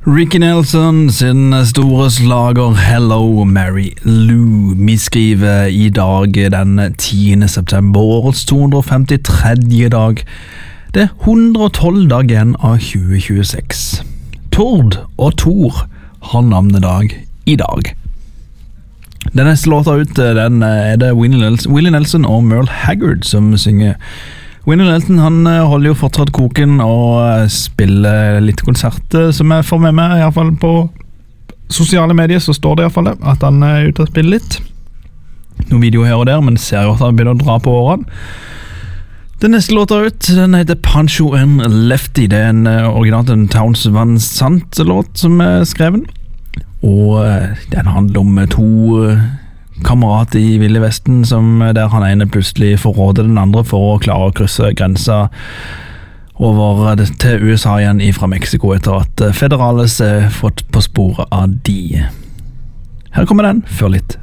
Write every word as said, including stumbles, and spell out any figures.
Ricky Nelson sin store slager Hello Mary Lou. Vi skriver i dag den tiende september, årets to hundre femtifire dag. Det er hundre og tolv dag igjen av tjue tjueseks. Tord og Thor har navnedag i dag. Den neste låta ut, den er det Willie Nelson og Merle Haggard som synger. Willie Nelson han holder jo fortsatt koken og spiller litt konserter som jeg får med meg, i hvert fall på sosiale medier så står det i hvert fall det, at han er ute og spiller litt. Noen videoer her og der, men ser jo at han begynner å dra på årene. Den neste låta ut, den heter Pancho and Lefty. Det er en originalt en Townes Van Sant låt som er skreven. Og den handler om to kamerater i Ville Vesten som der han ene plutselig forråder den andre for å klare å krysse grensa over til U S A igjen fra Mexico etter at Federales er fått på sporet av de. Her kommer den, før litt